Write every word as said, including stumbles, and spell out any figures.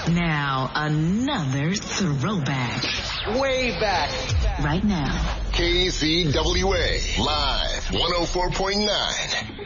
Now, another throwback. Way back. Right now. K C W A, live, one oh four point nine.